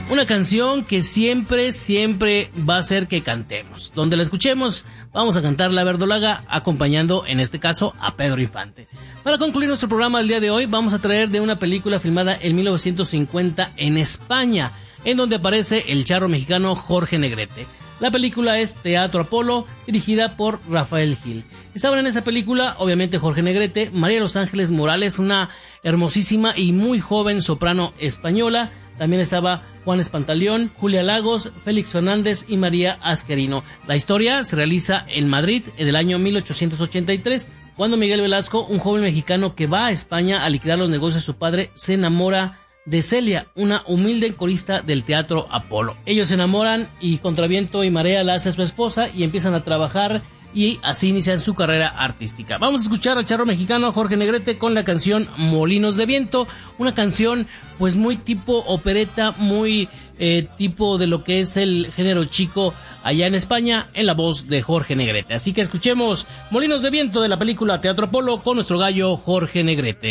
Una canción que siempre va a hacer que cantemos. Donde la escuchemos, vamos a cantar la verdolaga, acompañando en este caso a Pedro Infante. Para concluir nuestro programa del día de hoy, vamos a traer de una película filmada en 1950 en España, en donde aparece el charro mexicano Jorge Negrete. La película es Teatro Apolo, dirigida por Rafael Gil. Estaban en esa película, obviamente, Jorge Negrete, María Los Ángeles Morales, una hermosísima y muy joven soprano española. También estaba Juan Espantaleón, Julia Lagos, Félix Fernández y María Asquerino. La historia se realiza en Madrid en el año 1883, cuando Miguel Velasco, un joven mexicano que va a España a liquidar los negocios de su padre, se enamora de Celia, una humilde corista del Teatro Apolo. Ellos se enamoran y contra viento y marea la hace su esposa y empiezan a trabajar y así inician su carrera artística. Vamos a escuchar al charro mexicano Jorge Negrete con la canción Molinos de Viento, una canción pues muy tipo opereta, muy tipo de lo que es el género chico allá en España, en la voz de Jorge Negrete. Así que escuchemos Molinos de Viento de la película Teatro Apolo con nuestro gallo Jorge Negrete.